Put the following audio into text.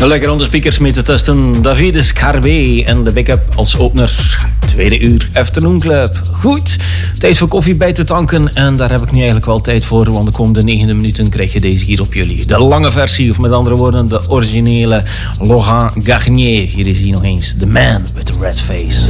Lekker on de speakers mee te testen. David Scarbe en de backup als opener. Tweede uur Afternoon Club. Goed, tijd voor koffie bij te tanken. En daar heb ik nu eigenlijk wel tijd voor. Want de komende 9 minuten krijg je deze hier op jullie. De lange versie, of met andere woorden de originele Laurent Garnier. Hier is hij nog eens. The Man with the Red Face.